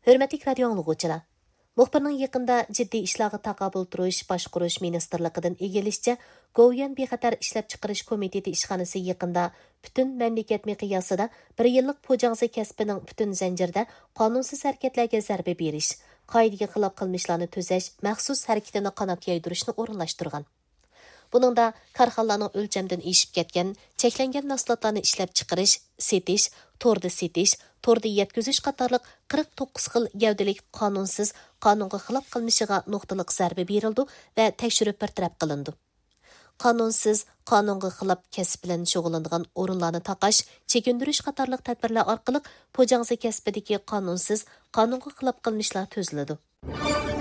Hörmətli radio anlıqçılar. Muxbirning yaqında jiddiy ishlarga taqobil turish boshqarish ministrligidan egilishicha, Go'yan bexatar ishlab chiqarish komiteti ishxonasi yaqında butun mamlakat miqyosida 1 yillik po'jangzi kasbining butun zanjirida qonunsiz harakatlarga zarba berish, qoidaga xilof qilmishlarni to'zash maxsus harakatini qanot yaydirishni o'rinlashtirgan. Buningda korxonalarning o'lchamdan eshib ketgan, cheklangan mahsulotlarni ishlab chiqarish, setish, torda yetkazish qatorliq 49 xil gavdalik qonunsiz, qonunga xilof qilmishiga nuqtaliq zarba berildi va tekshirib bartaraf qilindi. Qonunsiz, qonunga xilof kasb bilan shug'ullanadigan o'rinlarni taqash, chekindirish qatorliq tadbirlar orqali po'jangzi kasbidagi qonunsiz, qonunga xilof qilmishlar to'ziladi.